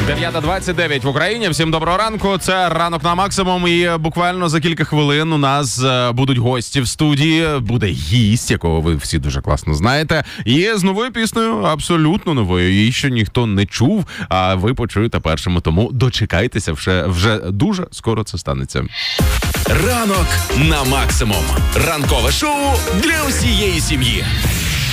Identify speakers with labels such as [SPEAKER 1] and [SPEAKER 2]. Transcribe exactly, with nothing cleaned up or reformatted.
[SPEAKER 1] дев'ята двадцять дев'ять в Україні. Всім доброго ранку. Це ранок на максимум. І буквально за кілька хвилин у нас будуть гості в студії. Буде гість, якого ви всі дуже класно знаєте. І з новою піснею, абсолютно новою. Її ще ніхто не чув, а ви почуєте першими. Тому дочекайтеся, вже, вже дуже скоро це станеться.
[SPEAKER 2] Ранок на максимум. Ранкове шоу для усієї сім'ї.